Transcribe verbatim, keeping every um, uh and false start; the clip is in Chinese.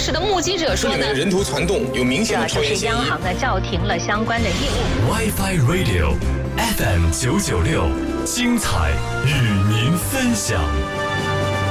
事的目击者说呢， 人头攒动有明显的超越嫌疑。 央行呢叫停了相关的业务。 WiFi Radio F M 九九六，精彩与您分享。